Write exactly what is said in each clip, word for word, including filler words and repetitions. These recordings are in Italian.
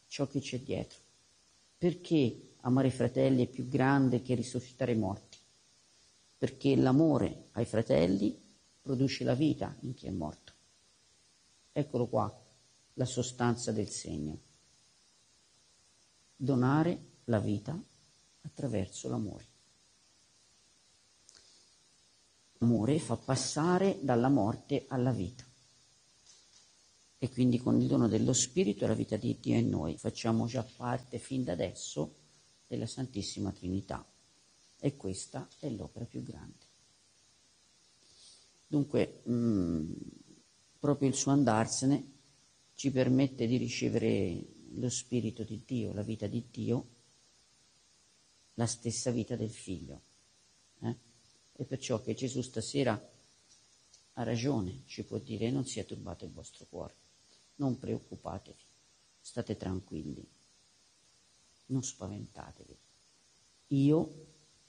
ciò che c'è dietro. Perché amare i fratelli è più grande che risuscitare i morti? Perché l'amore ai fratelli produce la vita in chi è morto. Eccolo qua, la sostanza del segno. Donare la vita attraverso l'amore. L'amore fa passare dalla morte alla vita. E quindi con il dono dello Spirito la vita di Dio in noi facciamo già parte fin da adesso della Santissima Trinità. E questa è l'opera più grande. Dunque, mh, proprio il suo andarsene ci permette di ricevere lo Spirito di Dio, la vita di Dio, la stessa vita del Figlio. Eh? E perciò che Gesù stasera ha ragione, ci può dire: non sia turbato il vostro cuore, non preoccupatevi, state tranquilli, non spaventatevi. Io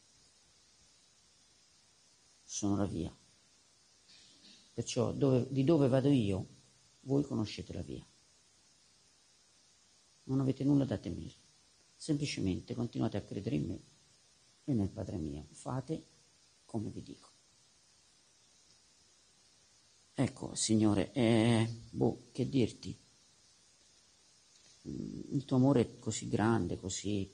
sono la via. Perciò dove, di dove vado io, voi conoscete la via. Non avete nulla da temere. Semplicemente continuate a credere in me e nel Padre mio. Fate come vi dico. Ecco, Signore, eh, boh, che dirti? Il tuo amore è così grande, così...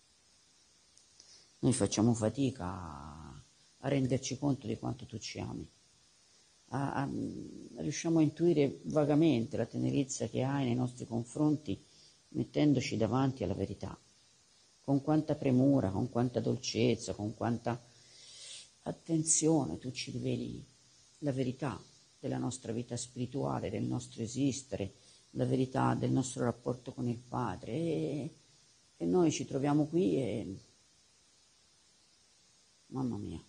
Noi facciamo fatica a, a renderci conto di quanto tu ci ami. A, a, riusciamo a intuire vagamente la tenerezza che hai nei nostri confronti, mettendoci davanti alla verità. Con quanta premura, con quanta dolcezza, con quanta attenzione tu ci riveli la verità della nostra vita spirituale, del nostro esistere, la verità del nostro rapporto con il Padre. E, e noi ci troviamo qui e... Mamma mia,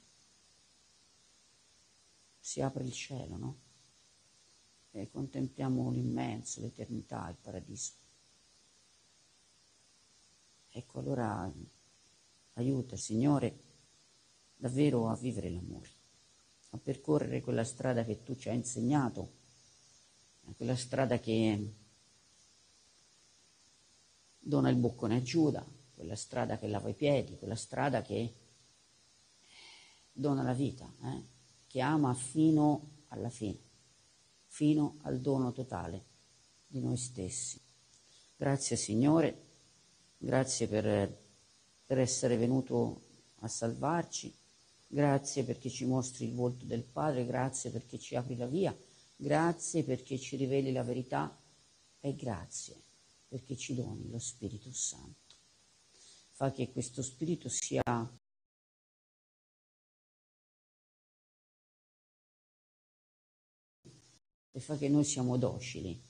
si apre il cielo, no? E contempliamo l'immenso, l'eternità, il paradiso. Ecco, allora aiuta, Signore, davvero a vivere l'amore, a percorrere quella strada che tu ci hai insegnato, quella strada che dona il boccone a Giuda, quella strada che lava i piedi, quella strada che dona la vita, eh? Che ama fino alla fine, fino al dono totale di noi stessi. Grazie Signore, grazie per, per essere venuto a salvarci, grazie perché ci mostri il volto del Padre, grazie perché ci apri la via, grazie perché ci riveli la verità e grazie perché ci doni lo Spirito Santo. Fa che questo Spirito sia e fa che noi siamo docili